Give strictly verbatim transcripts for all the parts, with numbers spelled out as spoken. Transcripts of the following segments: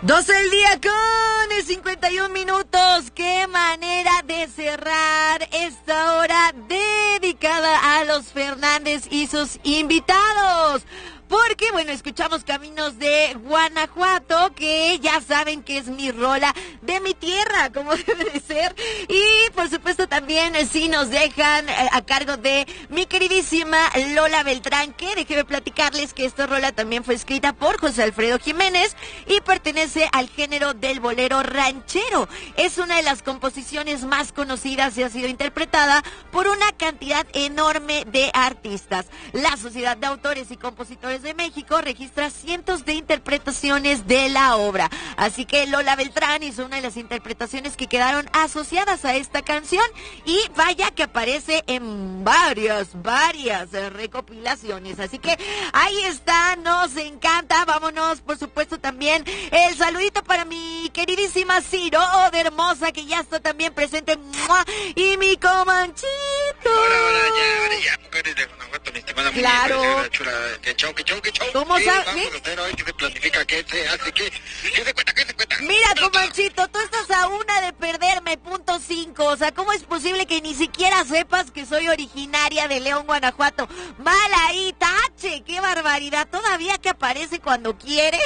doce del día con cincuenta y un minutos. Qué manera de cerrar esta hora dedicada a los Fernández y sus invitados. Porque, bueno, escuchamos Caminos de Guanajuato, que ya saben que es mi rola de mi tierra, como debe de ser. Y, por supuesto, también eh, sí nos dejan eh, a cargo de mi queridísima Lola Beltrán, que déjeme platicarles que esta rola también fue escrita por José Alfredo Jiménez y pertenece al género del bolero ranchero. Es una de las composiciones más conocidas y ha sido interpretada por una cantidad enorme de artistas. La Sociedad de Autores y Compositores de México registra cientos de interpretaciones de la obra. Así que Lola Beltrán hizo una de las interpretaciones que quedaron asociadas a esta canción y vaya que aparece en varias, varias recopilaciones. Así que ahí está, nos encanta. Vámonos, por supuesto, también el saludito para mi queridísima Ciro de Hermosa, que ya está también presente. ¡Mua! Y mi Comanchito. Ahora, ahora, ya, ahora, ya, mujeres de Guanajuato, mi estimada claro. muñeca, chula, que chau, que chau, que chau. ¿Cómo sabes? Vamos a hacer hoy que se planifica, que se hace, que, que se cuenta, que se cuenta. Mira, Comanchito, tú estás a una de perderme, punto cinco. O sea, ¿cómo es posible que ni siquiera sepas que soy originaria de León, Guanajuato? Mal ahí, tache, qué barbaridad. Todavía que aparece cuando quiere.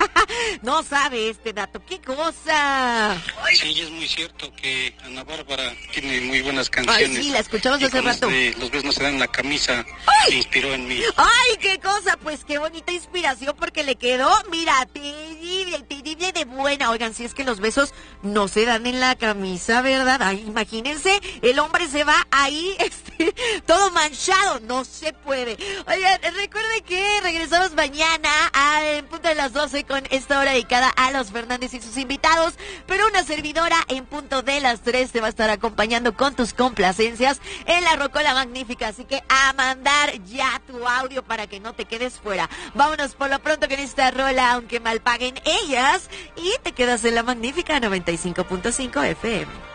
No sabe este dato, qué cosa. Sí, es muy cierto que Ana Bárbara tiene muy buenas canciones. Ay, sí, la escuchamos y hace rato. De Los besos no se dan la camisa, ¡ay! se inspiró en mí. ¡Ay, qué cosa! Pues qué bonita inspiración porque le quedó, mira, terrible, terrible de buena. Oigan, si es que los besos no se dan en la camisa, ¿verdad? Ay, imagínense, el hombre se va ahí, este, todo manchado, no se puede. Oigan, recuerden que regresamos mañana al punto de las doce con esta hora dedicada a los Fernández y sus invitados, pero una servidora en punto de las tres te va a estar acompañando con tus complacencias en la Rocola Magnífica, así que a mandar ya tu audio para que no te quedes fuera. Vámonos por lo pronto con esta rola, aunque mal paguen ellas, y te quedas en la Magnífica noventa y cinco punto cinco F M.